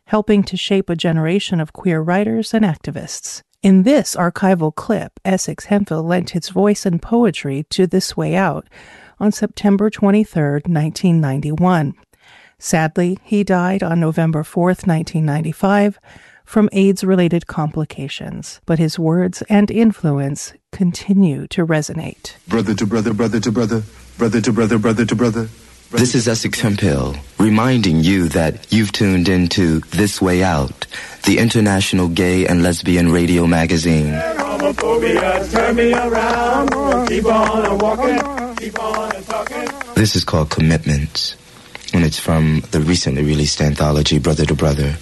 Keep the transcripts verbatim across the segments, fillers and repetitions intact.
helping to shape a generation of queer writers and activists. In this archival clip, Essex Hemphill lent his voice and poetry to This Way Out on September twenty-third, nineteen ninety-one. Sadly, he died on November fourth, nineteen ninety-five, from AIDS-related complications, but his words and influence continue to resonate. Brother to brother, brother to brother, brother to brother, brother to brother. This is Essex Hemphill, reminding you that you've tuned into This Way Out, the international gay and lesbian radio magazine. Homophobia, turn me around, keep on walking, keep on talking. This is called Commitment, and it's from the recently released anthology Brother to Brother.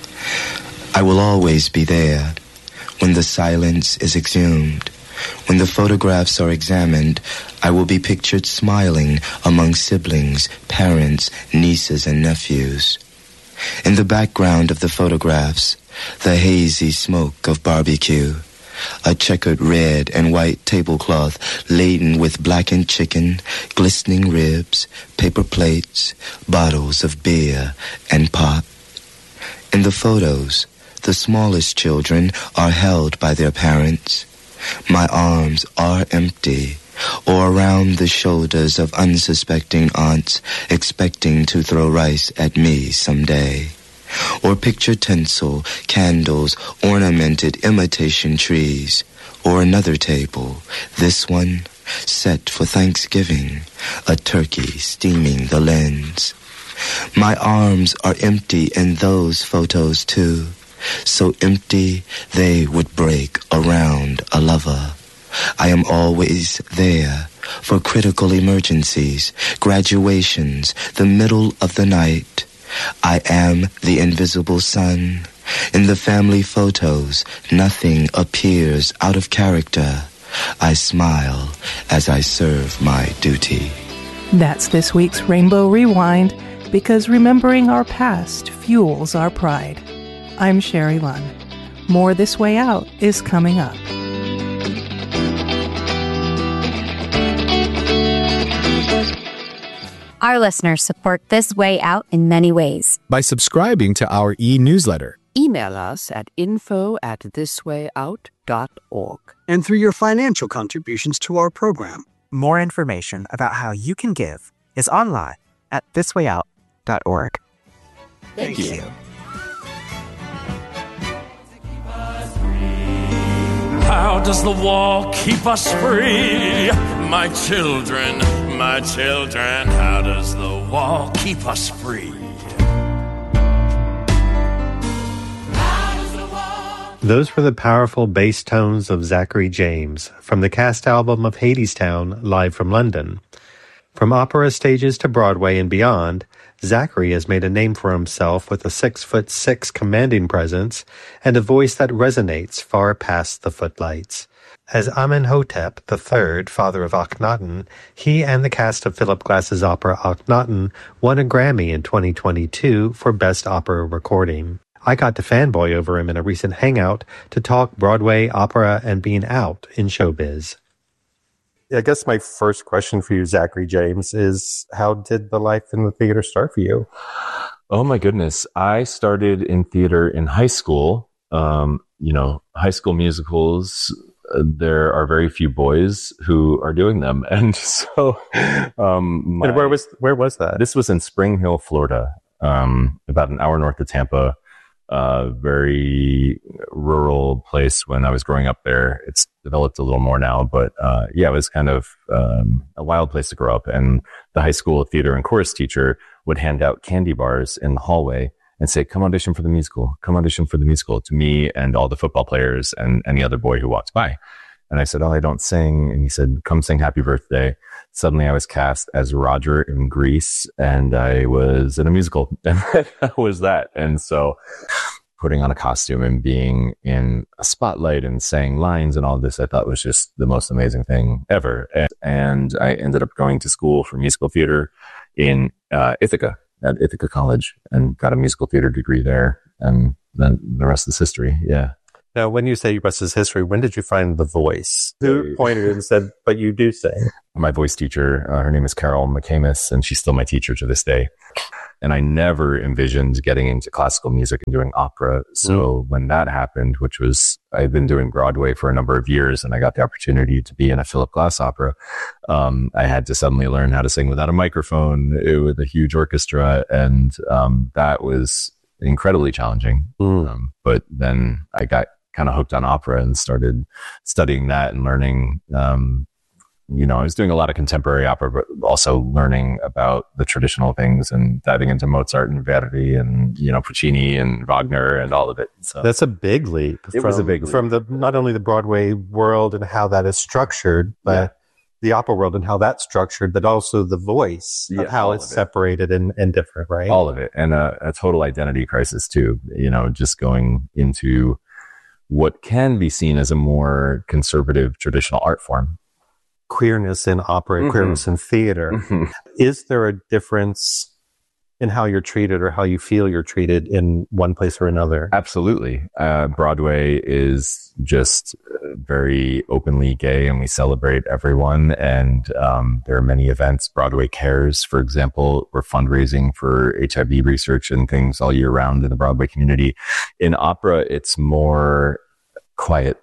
I will always be there when the silence is exhumed. When the photographs are examined, I will be pictured smiling among siblings, parents, nieces, and nephews. In the background of the photographs, the hazy smoke of barbecue, a checkered red and white tablecloth laden with blackened chicken, glistening ribs, paper plates, bottles of beer, and pop. In the photos, the smallest children are held by their parents. My arms are empty, or around the shoulders of unsuspecting aunts expecting to throw rice at me someday. Or picture tinsel, candles, ornamented imitation trees. Or another table, this one, set for Thanksgiving, a turkey steaming the lens. My arms are empty in those photos too. So empty they would break around a lover. I am always there for critical emergencies, graduations, the middle of the night. I am the invisible sun. In the family photos, nothing appears out of character. I smile as I serve my duty. That's this week's Rainbow Rewind, because remembering our past fuels our pride. I'm Sherry Lunn. More This Way Out is coming up. Our listeners support This Way Out in many ways. By subscribing to our e-newsletter. Email us at info at thiswayout dot org. And through your financial contributions to our program. More information about how you can give is online at this way out dot org. Thank, Thank you. you. How does the wall keep us free? My children, my children, how does the wall keep us free? Those were the powerful bass tones of Zachary James from the cast album of Hadestown, live from London. From opera stages to Broadway and beyond, Zachary has made a name for himself with a six foot six commanding presence and a voice that resonates far past the footlights. As Amenhotep the Third, father of Akhenaten, he and the cast of Philip Glass's opera Akhenaten won a Grammy in twenty twenty-two for Best Opera Recording. I got to fanboy over him in a recent hangout to talk Broadway, opera, and being out in showbiz. I guess my first question for you, Zachary James, is how did the life in the theater start for you? Oh my goodness. I started in theater in high school. Um, you know, high school musicals, uh, there are very few boys who are doing them. And so, um, my, and where was, where was that? This was in Spring Hill, Florida, um, about an hour north of Tampa. Uh, very rural place when I was growing up there. It's developed a little more now, but uh, yeah, it was kind of um, a wild place to grow up. And the high school theater and chorus teacher would hand out candy bars in the hallway and say, come audition for the musical, come audition for the musical to me and all the football players and any other boy who walks by. And I said, oh, I don't sing. And he said, come sing Happy Birthday. Suddenly I was cast as Roger in Grease and I was in a musical. And that was that. And so putting on a costume and being in a spotlight and saying lines and all this, I thought was just the most amazing thing ever. And, and I ended up going to school for musical theater in uh, Ithaca, at Ithaca College, and got a musical theater degree there. And then the rest is history. Yeah. Now, when you say Russ's history, when did you find the voice? Who pointed and said, but you do sing? My voice teacher, uh, her name is Carol McCamus, and she's still my teacher to this day. And I never envisioned getting into classical music and doing opera. So mm. when that happened, which was, I've been doing Broadway for a number of years, and I got the opportunity to be in a Philip Glass opera. Um, I had to suddenly learn how to sing without a microphone it, with a huge orchestra. And um, that was incredibly challenging. Mm. Um, but then I got kind of hooked on opera and started studying that and learning, um, you know, I was doing a lot of contemporary opera, but also learning about the traditional things and diving into Mozart and Verdi and, you know, Puccini and Wagner and all of it. So that's a big leap. It from, was a big leap. From the, not only the Broadway world and how that is structured, but yeah. the opera world and how that's structured, but also the voice yeah, of how it's of it. separated and, and different, right? All of it. And a, a total identity crisis too, you know, just going into what can be seen as a more conservative traditional art form. Queerness in opera, mm-hmm. queerness in theater. Mm-hmm. Is there a difference in how you're treated or how you feel you're treated in one place or another? Absolutely. Uh, Broadway is just very openly gay, and we celebrate everyone. And um, there are many events. Broadway Cares, for example, we're fundraising for H I V research and things all year round in the Broadway community. In opera, it's more quiet.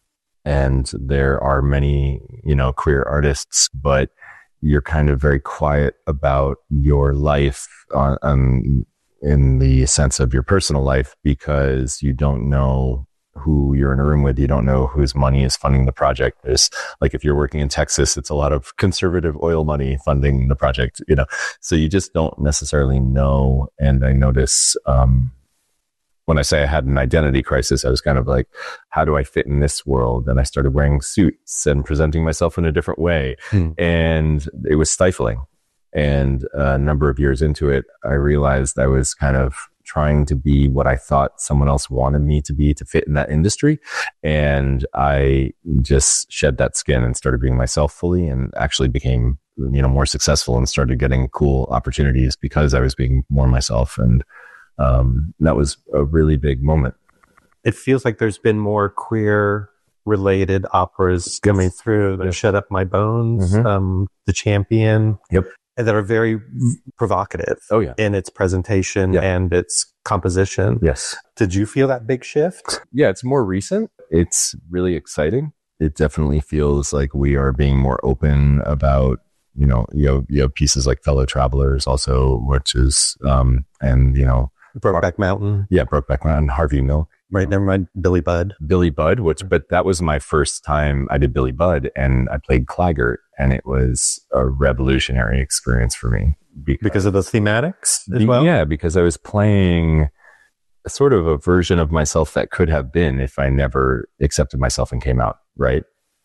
And there are many, you know, queer artists, but you're kind of very quiet about your life on, um, in the sense of your personal life, because you don't know who you're in a room with. You don't know whose money is funding the project. There's like, if you're working in Texas, it's a lot of conservative oil money funding the project, you know, so you just don't necessarily know. And I notice, um, when I say I had an identity crisis, I was kind of like, how do I fit in this world? And I started wearing suits and presenting myself in a different way. Hmm. And it was stifling. And a number of years into it, I realized I was kind of trying to be what I thought someone else wanted me to be to fit in that industry. And I just shed that skin and started being myself fully, and actually became, you know, more successful and started getting cool opportunities because I was being more myself. And Um, that was a really big moment. It feels like there's been more queer related operas coming through. There's Shut Up My Bones, mm-hmm. um, The Champion. Yep. And that are very provocative. Oh, yeah. In its presentation yeah. and its composition. Yes. Did you feel that big shift? Yeah, it's more recent. It's really exciting. It definitely feels like we are being more open about, you know, you have, you have pieces like Fellow Travelers also, which is, um, and, you know, Brokeback Mountain. Yeah, Brokeback Mountain, Harvey Milk. Right, never mind Billy Budd. Billy Budd, which, but that was my first time I did Billy Budd, and I played Claggart, and it was a revolutionary experience for me. Because, because of the thematics as well? Yeah, because I was playing a sort of a version of myself that could have been if I never accepted myself and came out, right?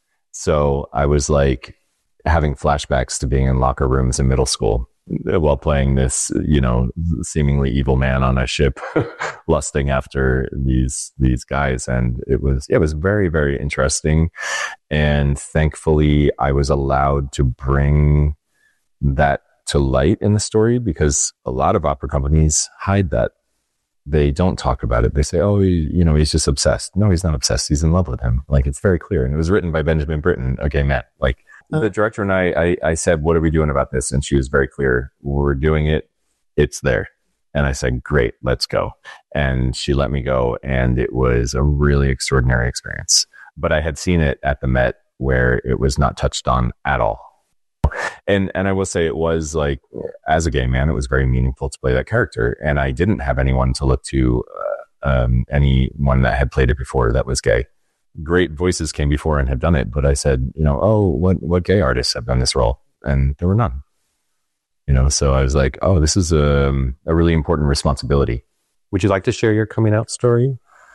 So I was like having flashbacks to being in locker rooms in middle school while playing this, you know, seemingly evil man on a ship, lusting after these these guys, and it was it was very very interesting, and thankfully I was allowed to bring that to light in the story, because a lot of opera companies hide that. They don't talk about it. They say, "Oh, he, you know, he's just obsessed." No, he's not obsessed. He's in love with him. Like, it's very clear, and it was written by Benjamin Britten, a gay man. Like. The director and I, I, I said, "What are we doing about this?" And she was very clear. "We're doing it. It's there." And I said, "Great, let's go." And she let me go. And it was a really extraordinary experience. But I had seen it at the Met, where it was not touched on at all. And, and I will say, it was like, as a gay man, it was very meaningful to play that character. And I didn't have anyone to look to, uh, um, anyone that had played it before that was gay. Great voices came before and have done it, but I said, you know, oh, what what gay artists have done this role? And there were none. You know, so I was like, oh, this is a, a really important responsibility. Would you like to share your coming out story?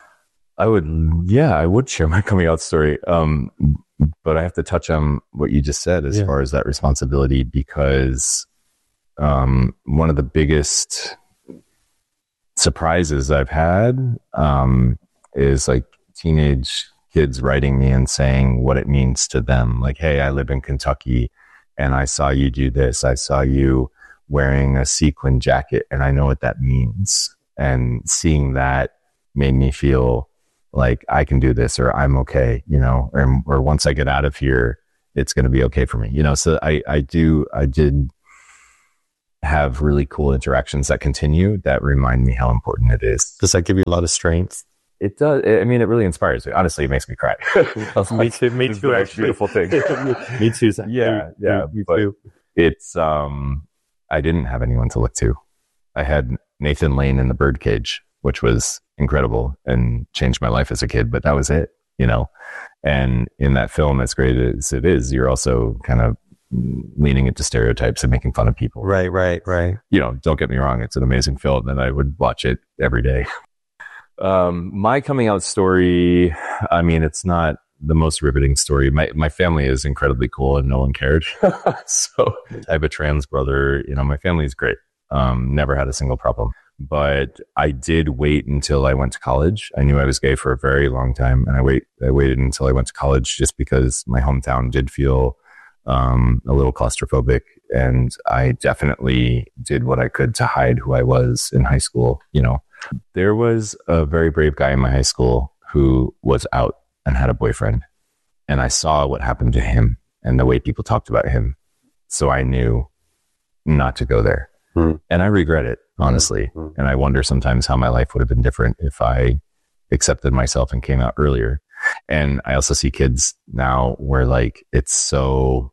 I would, yeah, I would share my coming out story. Um, but I have to touch on what you just said as yeah. far as that responsibility, because um, one of the biggest surprises I've had um, is like teenage kids writing me and saying what it means to them. Like, "Hey, I live in Kentucky and I saw you do this. I saw you wearing a sequin jacket and I know what that means." And seeing that made me feel like I can do this, or I'm okay, you know, or, or once I get out of here, it's going to be okay for me, you know? So I, I do, I did have really cool interactions that continue that remind me how important it is. Does that give you a lot of strength? It does. I mean, it really inspires me. Honestly, it makes me cry. me too. Me too. Actually, beautiful thing. me too. Zach. Yeah, yeah. Me but too. It's um, I didn't have anyone to look to. I had Nathan Lane in The Birdcage, which was incredible and changed my life as a kid. But that was it, you know. And in that film, as great as it is, you're also kind of leaning into stereotypes and making fun of people. Right, right, right. You know, don't get me wrong; it's an amazing film, and I would watch it every day. Um, my coming out story, I mean, it's not the most riveting story. My my family is incredibly cool and no one cared. So I have a trans brother, you know, my family is great. Um, never had a single problem, but I did wait until I went to college. I knew I was gay for a very long time, and I wait, I waited until I went to college just because my hometown did feel, um, a little claustrophobic, and I definitely did what I could to hide who I was in high school, you know. There was a very brave guy in my high school who was out and had a boyfriend. And I saw what happened to him and the way people talked about him. So I knew not to go there. Mm. And I regret it, honestly. Mm. And I wonder sometimes how my life would have been different if I accepted myself and came out earlier. And I also see kids now where like it's so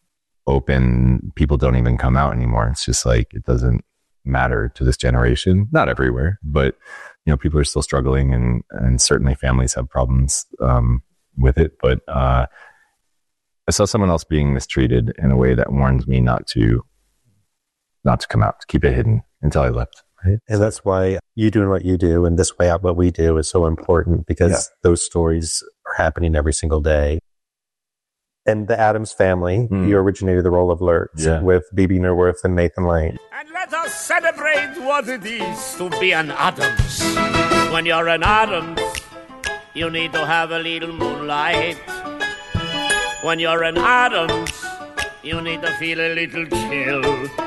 open, people don't even come out anymore. It's just like it doesn't matter to this generation. Not everywhere, but you know, people are still struggling, and and certainly families have problems um with it. But uh I saw someone else being mistreated in a way that warned me not to not to come out, to keep it hidden until I left. Right. And that's why you doing what you do and This Way Out what we do is so important, because yeah. those stories are happening every single day. And the Addams Family, mm. you originated the role of Lurch yeah. with Bebe Neuwirth and Nathan Lane. And let us celebrate what it is to be an Addams. When you're an Addams, you need to have a little moonlight. When you're an Addams, you need to feel a little chill.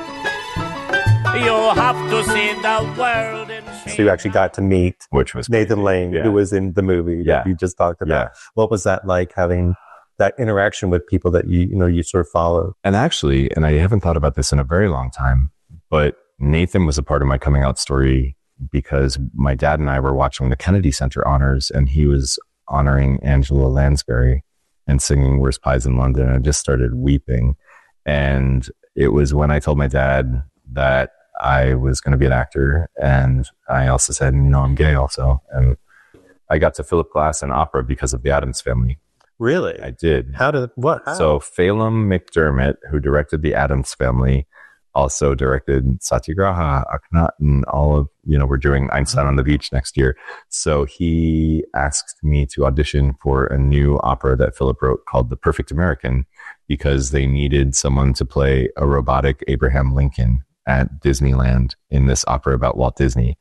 You have to see the world in So you actually got to meet Which was Nathan Lane, yeah. who was in the movie yeah. that you just talked about. Yeah. What was that like, having that interaction with people that you, you know, you sort of follow? And actually, and I haven't thought about this in a very long time, but Nathan was a part of my coming out story because my dad and I were watching the Kennedy Center honors, and he was honoring Angela Lansbury and singing Worst Pies in London. I just started weeping. And it was when I told my dad that I was going to be an actor. And I also said, you know, I'm gay also. And I got to Philip Glass in opera because of the Addams Family. Really? I did. How did, what? How? So Phelim McDermott, who directed the Addams Family, also directed Satyagraha, Akhenaten, all of, you know, we're doing Einstein on the Beach next year. So he asked me to audition for a new opera that Philip wrote called The Perfect American, because they needed someone to play a robotic Abraham Lincoln at Disneyland in this opera about Walt Disney.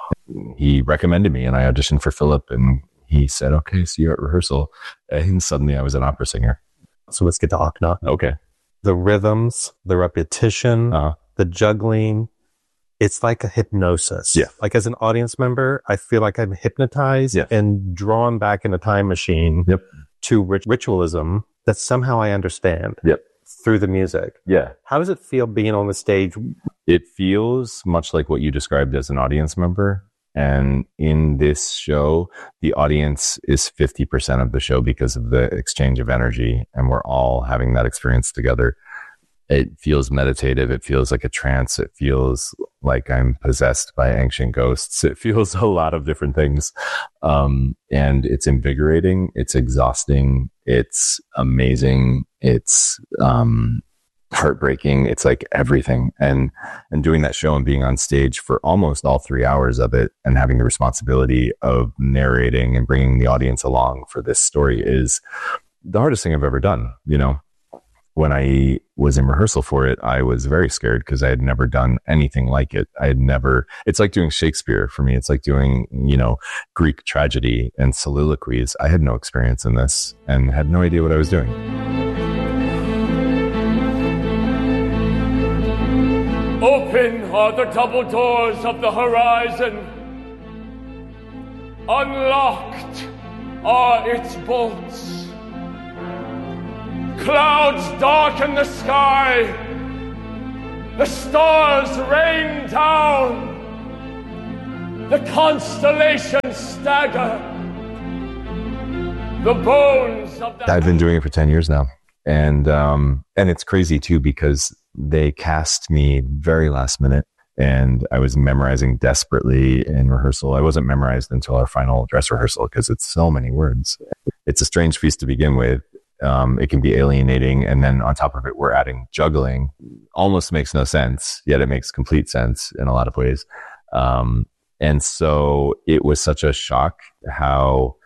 He recommended me, and I auditioned for Philip, and he said, okay, see you at rehearsal. And suddenly I was an opera singer. So let's get to Akhenaten. Okay. The rhythms, the repetition, uh-huh. the juggling, it's like a hypnosis. Yeah. Like as an audience member, I feel like I'm hypnotized yeah. and drawn back in a time machine yep. to rit- ritualism that somehow I understand yep. through the music. Yeah. How does it feel being on the stage? It feels much like what you described as an audience member. And in this show, the audience is fifty percent of the show because of the exchange of energy. And we're all having that experience together. It feels meditative. It feels like a trance. It feels like I'm possessed by ancient ghosts. It feels a lot of different things. Um, and it's invigorating. It's exhausting. It's amazing. It's, um, heartbreaking. It's like everything. And, and doing that show and being on stage for almost all three hours of it and having the responsibility of narrating and bringing the audience along for this story is the hardest thing I've ever done. You know, when I was in rehearsal for it, I was very scared because I had never done anything like it. I had never, it's like doing Shakespeare for me. It's like doing, you know, Greek tragedy and soliloquies. I had no experience in this and had no idea what I was doing. Open are the double doors of the horizon. Unlocked are its bolts. Clouds darken the sky. The stars rain down. The constellations stagger. The bones of the... I've been doing it for ten years now. And, um, and it's crazy too, because they cast me very last minute and I was memorizing desperately in rehearsal. I wasn't memorized until our final dress rehearsal because it's so many words. It's a strange feast to begin with. Um, it can be alienating. And then on top of it, we're adding juggling. Almost makes no sense, yet it makes complete sense in a lot of ways. Um, and so it was such a shock how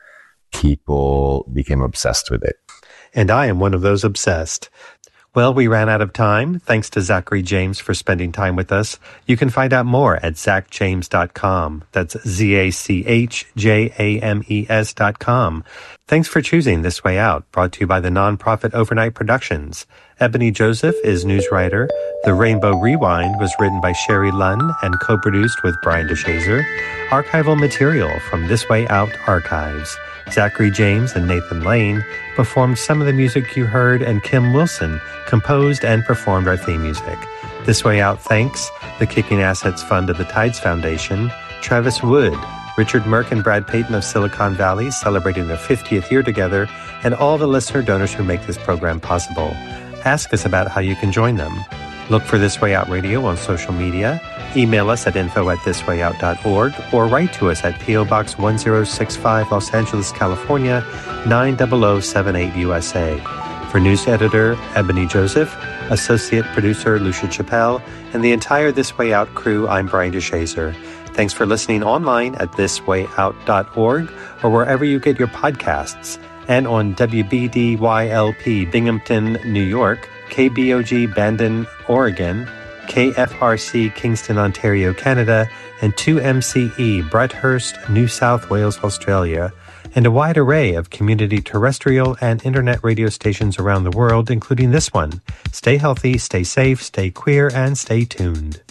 people became obsessed with it. And I am one of those obsessed. Well, we ran out of time. Thanks to Zachary James for spending time with us. You can find out more at zach james dot com. That's Z A C H J A M E S dot com. Thanks for choosing This Way Out, brought to you by the nonprofit Overnight Productions. Ebony Joseph is news writer. The Rainbow Rewind was written by Sherry Lunn and co-produced with Brian DeShazer. Archival material from This Way Out archives. Zachary James and Nathan Lane performed some of the music you heard, and Kim Wilson composed and performed our theme music. This Way Out thanks the Kicking Assets Fund of the Tides Foundation, Travis Wood, Richard Merck and Brad Payton of Silicon Valley celebrating their fiftieth year together, and all the listener donors who make this program possible. Ask us about how you can join them. Look for This Way Out Radio on social media. Email us at info at this way out dot org or write to us at P O Box one zero six five, Los Angeles, California, nine zero zero seven eight U S A. For news editor Ebony Joseph, associate producer Lucia Chappelle, and the entire This Way Out crew, I'm Brian DeShazer. Thanks for listening online at this way out dot org or wherever you get your podcasts, and on W B D Y L P Binghamton, New York, K B O G Bandon, Oregon, K F R C Kingston, Ontario, Canada, and two M C E Bradhurst, New South Wales, Australia, and a wide array of community terrestrial and internet radio stations around the world, including this one. Stay healthy, stay safe, stay queer, and stay tuned.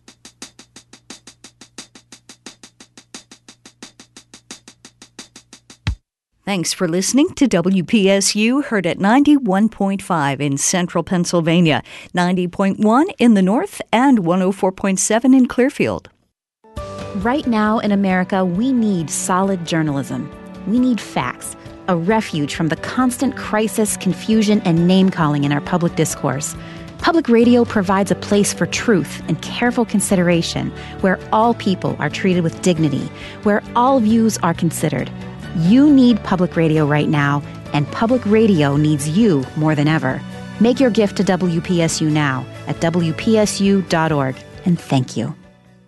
Thanks for listening to W P S U, heard at ninety-one point five in central Pennsylvania, ninety point one in the north, and one oh four point seven in Clearfield. Right now in America, we need solid journalism. We need facts, a refuge from the constant crisis, confusion, and name-calling in our public discourse. Public radio provides a place for truth and careful consideration, where all people are treated with dignity, where all views are considered. You need public radio right now, and public radio needs you more than ever. Make your gift to W P S U now at W P S U dot org, and thank you.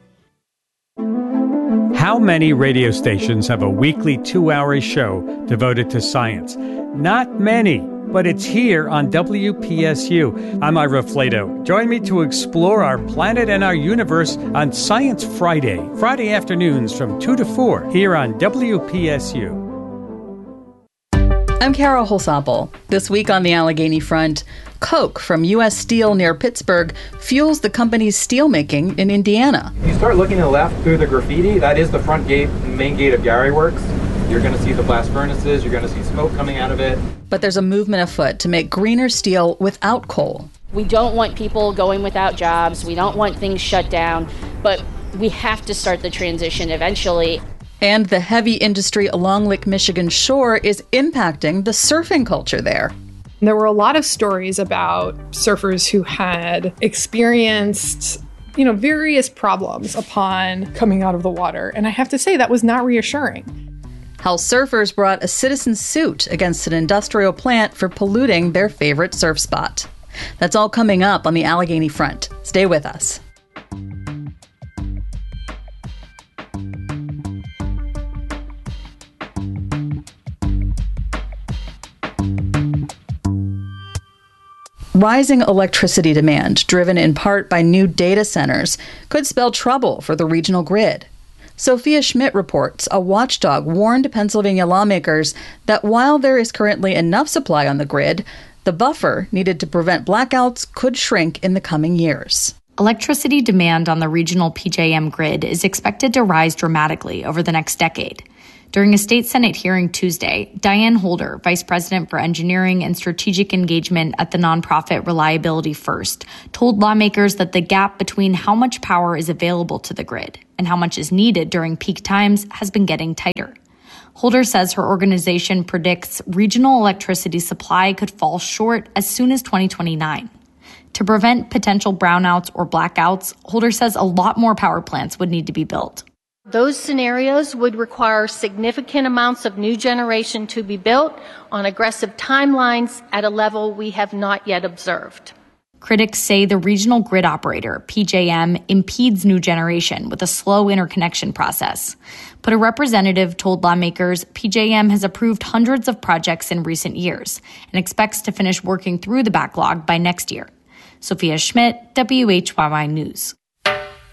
How many radio stations have a weekly two-hour show devoted to science? Not many, but it's here on W P S U. I'm Ira Flato. Join me to explore our planet and our universe on Science Friday, Friday afternoons from two to four here on W P S U. I'm Carol Holsample. This week on the Allegheny front, coke from U S Steel near Pittsburgh fuels the company's steelmaking in Indiana. If you start looking to the left through the graffiti, that is the front gate, main gate of Gary Works. You're going to see the blast furnaces, you're going to see smoke coming out of it. But there's a movement afoot to make greener steel without coal. We don't want people going without jobs. We don't want things shut down. But we have to start the transition eventually. And the heavy industry along Lake Michigan's shore is impacting the surfing culture there. There were a lot of stories about surfers who had experienced, you know, various problems upon coming out of the water. And I have to say that was not reassuring. How surfers brought a citizen suit against an industrial plant for polluting their favorite surf spot. That's all coming up on the Allegheny front. Stay with us. Rising electricity demand, driven in part by new data centers, could spell trouble for the regional grid. Sophia Schmidt reports a watchdog warned Pennsylvania lawmakers that while there is currently enough supply on the grid, the buffer needed to prevent blackouts could shrink in the coming years. Electricity demand on the regional P J M grid is expected to rise dramatically over the next decade. During a state Senate hearing Tuesday, Diane Holder, Vice President for Engineering and Strategic Engagement at the nonprofit Reliability First, told lawmakers that the gap between how much power is available to the grid and how much is needed during peak times has been getting tighter. Holder says her organization predicts regional electricity supply could fall short as soon as twenty twenty-nine. To prevent potential brownouts or blackouts, Holder says a lot more power plants would need to be built. Those scenarios would require significant amounts of new generation to be built on aggressive timelines at a level we have not yet observed. Critics say the regional grid operator, P J M, impedes new generation with a slow interconnection process. But a representative told lawmakers P J M has approved hundreds of projects in recent years and expects to finish working through the backlog by next year. Sophia Schmidt, W H Y Y News.